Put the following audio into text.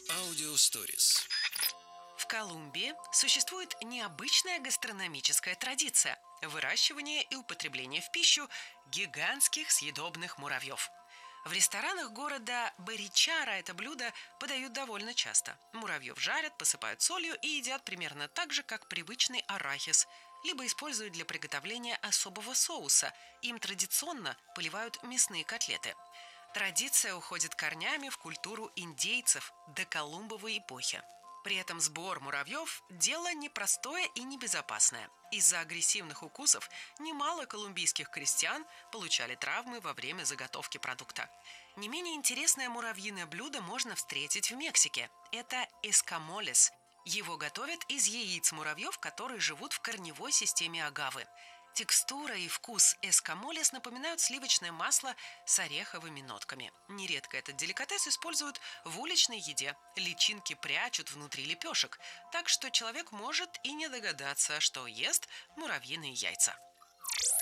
Аудиосторис. В Колумбии существует необычная гастрономическая традиция – выращивание и употребление в пищу гигантских съедобных муравьев. В ресторанах города Баричара это блюдо подают довольно часто. Муравьев жарят, посыпают солью и едят примерно так же, как привычный арахис, либо используют для приготовления особого соуса. Им традиционно поливают мясные котлеты. Традиция уходит корнями в культуру индейцев до Колумбовой эпохи. При этом сбор муравьев – дело непростое и небезопасное. Из-за агрессивных укусов немало колумбийских крестьян получали травмы во время заготовки продукта. Не менее интересное муравьиное блюдо можно встретить в Мексике. Это эскамолес. Его готовят из яиц муравьев, которые живут в корневой системе агавы. Текстура и вкус эскамолес напоминают сливочное масло с ореховыми нотками. Нередко этот деликатес используют в уличной еде. Личинки прячут внутри лепешек, так что человек может и не догадаться, что ест муравьиные яйца.